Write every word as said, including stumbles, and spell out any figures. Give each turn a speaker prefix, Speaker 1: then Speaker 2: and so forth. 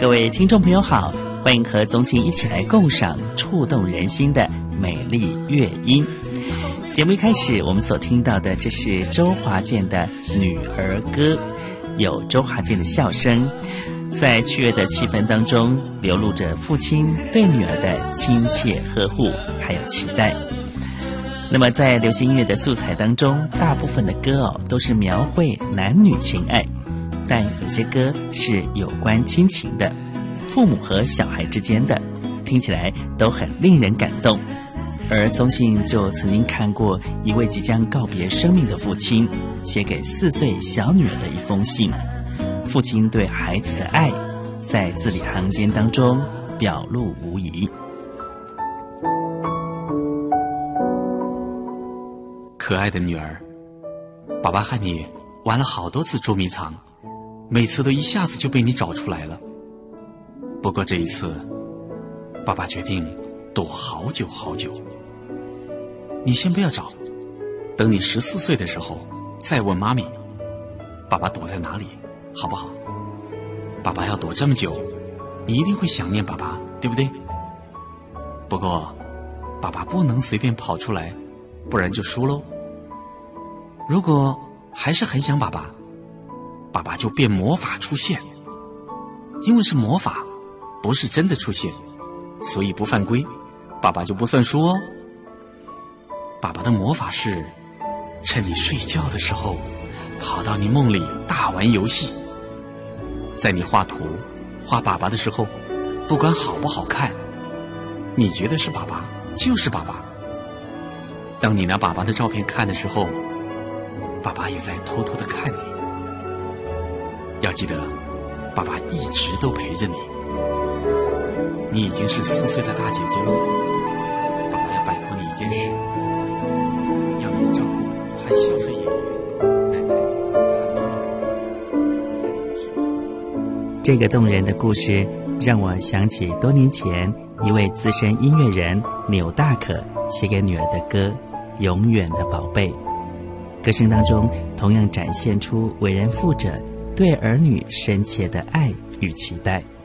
Speaker 1: 各位听众朋友好，欢迎和宗庆一起来共赏触动人心的美丽乐音。节目一开始我们所听到的，这是周华健的女儿歌，有周华健的笑声，在趣味的气氛当中流露着父亲对女儿的亲切呵护还有期待。那么在流行音乐的素材当中，大部分的歌哦都是描绘男女情爱，但有些歌是有关亲情的，父母和小孩之间的，听起来都很令人感动。而宗庆就曾经看过一位即将告别生命的父亲写给四岁小女儿的一封信，父亲对孩子的爱在字里行间当中表露无遗。
Speaker 2: 可爱的女儿，爸爸和你玩了好多次捉迷藏，每次都一下子就被你找出来了。不过这一次，爸爸决定躲好久好久。你先不要找，等你十四岁的时候再问妈咪，爸爸躲在哪里，好不好？爸爸要躲这么久，你一定会想念爸爸，对不对？不过，爸爸不能随便跑出来，不然就输喽。如果还是很想爸爸，爸爸就变魔法出现，因为是魔法，不是真的出现，所以不犯规，爸爸就不算输哦。爸爸的魔法是趁你睡觉的时候跑到你梦里大玩游戏，在你画图画爸爸的时候，不管好不好看，你觉得是爸爸就是爸爸。当你拿爸爸的照片看的时候，爸爸也在偷偷的看你。要记得，爸爸一直都陪着你。你已经是四岁的大姐姐了，爸爸要拜托你一件事，要你照顾和孝顺爷爷、奶奶和妈妈。
Speaker 1: 这个动人的故事让我想起多年前一位资深音乐人钮大可写给女儿的歌《永远的宝贝》。歌声当中同样展现出为人父者对儿女深切的爱与期待。